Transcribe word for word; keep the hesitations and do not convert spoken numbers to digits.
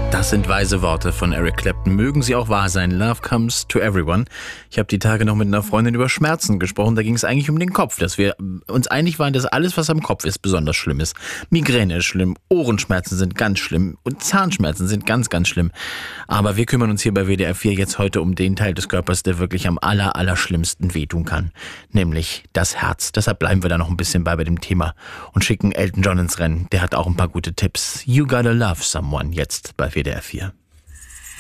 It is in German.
Das sind weise Worte von Eric Clapton. Mögen sie auch wahr sein. Love comes to everyone. Ich habe die Tage noch mit einer Freundin über Schmerzen gesprochen. Da ging es eigentlich um den Kopf, dass wir uns einig waren, dass alles, was am Kopf ist, besonders schlimm ist. Migräne ist schlimm, Ohrenschmerzen sind ganz schlimm und Zahnschmerzen sind ganz, ganz schlimm. Aber wir kümmern uns hier bei W D R vier jetzt heute um den Teil des Körpers, der wirklich am aller, aller schlimmsten wehtun kann. Nämlich das Herz. Deshalb bleiben wir da noch ein bisschen bei bei dem Thema und schicken Elton John ins Rennen. Der hat auch ein paar gute Tipps. You gotta love someone jetzt bei W D R vier.